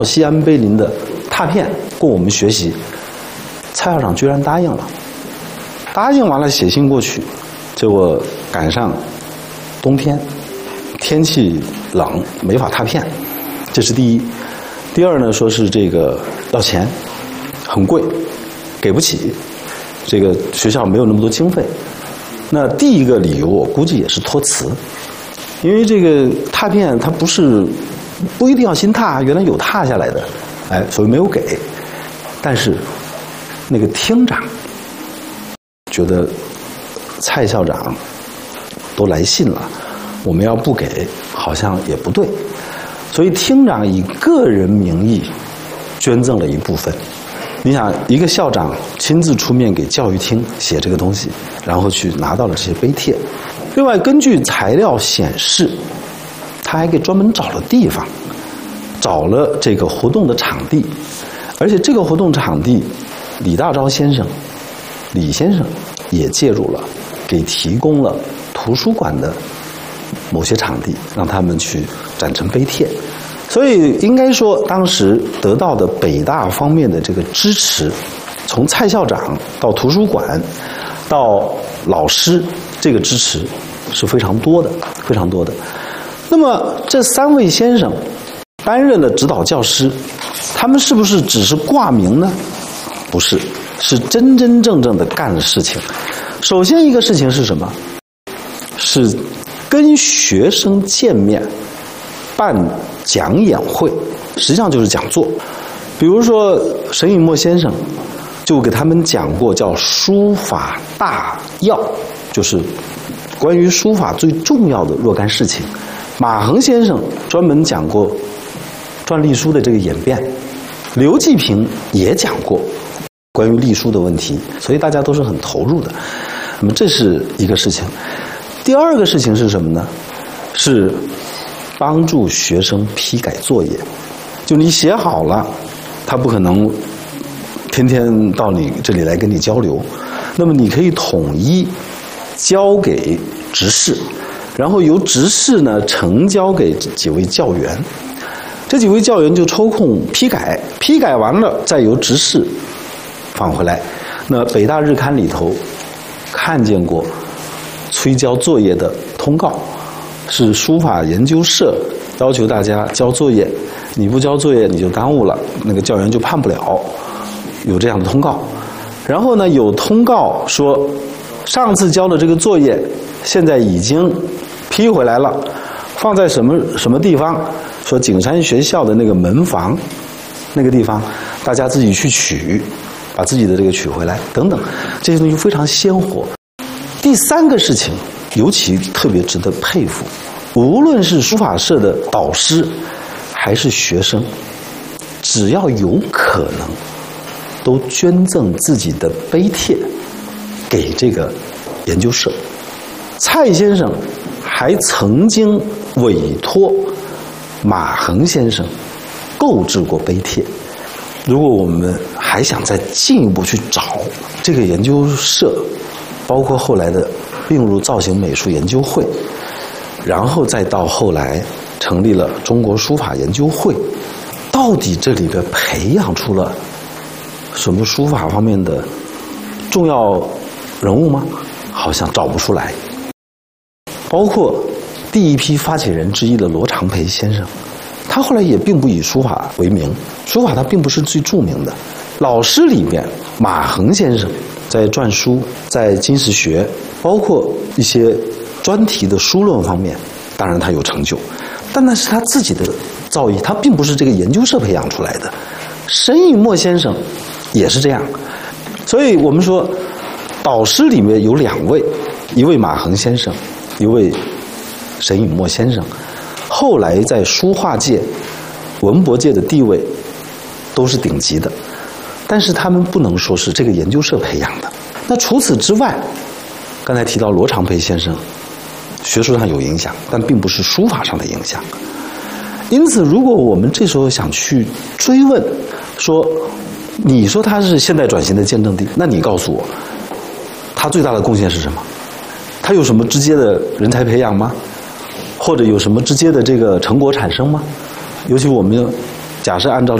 西安碑林的拓片供我们学习，蔡校长居然答应了，答应完了写信过去，结果赶上冬天，天气冷，没法拓片，这是第一。第二呢，说是这个要钱，很贵，给不起，这个学校没有那么多经费。那第一个理由我估计也是托辞，因为这个拓片它不一定要新拓，原来有拓下来的，哎，所以没有给。但是那个厅长觉得蔡校长都来信了，我们要不给好像也不对，所以厅长以个人名义捐赠了一部分。你想，一个校长亲自出面给教育厅写这个东西，然后去拿到了这些碑帖。另外，根据材料显示，他还给专门找了地方，找了这个活动的场地，而且这个活动场地，李大钊先生、李先生也介入了，给提供了图书馆的某些场地，让他们去展成碑帖。所以应该说，当时得到的北大方面的这个支持，从蔡校长到图书馆，到老师，这个支持是非常多的，非常多的。那么这3位先生担任了指导教师，他们是不是只是挂名呢？不是，是真真正正的干了事情。首先一个事情是什么？是跟学生见面，办讲演会，实际上就是讲座。比如说沈尹默先生就给他们讲过叫书法大要，就是关于书法最重要的若干事情。马衡先生专门讲过篆隶书的这个演变，刘继平也讲过关于隶书的问题，所以大家都是很投入的。那么这是一个事情。第二个事情是什么呢？是帮助学生批改作业。就你写好了，他不可能天天到你这里来跟你交流，那么你可以统一交给执事，然后由执事呢呈交给几位教员，这几位教员就抽空批改，批改完了再由执事放回来。那北大日刊里头看见过催交作业的通告，是书法研究社要求大家交作业，你不交作业你就耽误了，那个教员就判不了，有这样的通告。然后呢，有通告说上次交的这个作业现在已经批回来了，放在什么地方，说景山学校的那个门房那个地方，大家自己去取，把自己的这个取回来等等，这些东西非常鲜活。第三个事情尤其特别值得佩服，无论是书法社的导师还是学生，只要有可能都捐赠自己的碑帖给这个研究社。蔡先生还曾经委托马衡先生购置过碑帖。如果我们还想再进一步去找这个研究社，包括后来的并入造型美术研究会，然后再到后来成立了中国书法研究会，到底这里边培养出了什么书法方面的重要人物吗？好像找不出来。包括第一批发起人之一的罗长培先生，他后来也并不以书法为名，书法他并不是最著名的。老师里边，马衡先生在篆书、在金石学，包括一些专题的书论方面，当然他有成就，但那是他自己的造诣，他并不是这个研究社培养出来的。沈尹默先生也是这样，所以我们说，导师里面有2位，一位马衡先生，一位沈尹默先生，后来在书画界、文博界的地位都是顶级的，但是他们不能说是这个研究社培养的。那除此之外，刚才提到罗长培先生，学术上有影响，但并不是书法上的影响。因此，如果我们这时候想去追问，说你说他是现代转型的见证地，那你告诉我，他最大的贡献是什么？他有什么直接的人才培养吗？或者有什么直接的这个成果产生吗？尤其我们假设按照